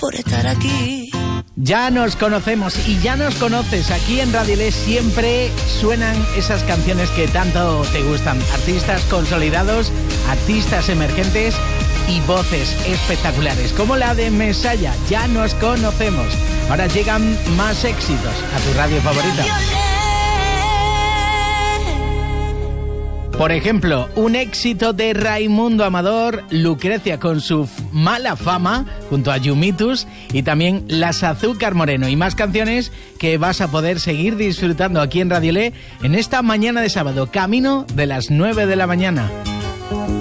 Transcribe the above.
por estar aquí. Ya nos conocemos y ya nos conoces. Aquí en Radio Le siempre suenan esas canciones que tanto te gustan. Artistas consolidados, artistas emergentes y voces espectaculares, como la de Mesaya. Ya nos conocemos. Ahora llegan más éxitos a tu radio favorita. Por ejemplo, un éxito de Raimundo Amador, Lucrecia con su Mala Fama, junto a Yumitus, y también Las Azúcar Moreno, y más canciones que vas a poder seguir disfrutando aquí en Radio Le en esta mañana de sábado, camino de las 9 de la mañana.